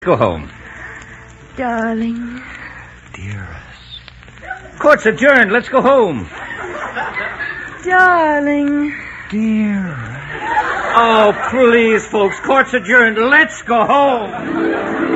Go home. Darling. Dearest. Court's adjourned. Let's go home. Darling. Dearest. Oh, please, folks. Court's adjourned. Let's go home.